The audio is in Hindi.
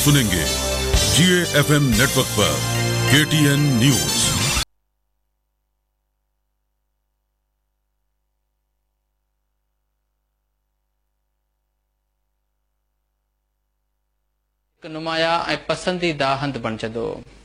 सुनेंगे GA FM नेटवर्क पर KTN न्यूज। नुमाया ऐं पसंदीदा हंध बणिजंदो।